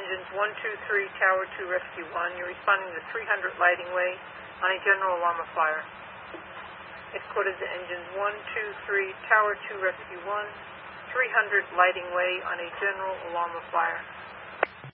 engines 1, 2, 3, Tower 2, Rescue 1. You're responding to 300 Lighting Way on a general alarm of fire. Headquarters to engines 1, 2, 3, Tower 2, Rescue 1. 300 Lighting Way on a general alarm of fire.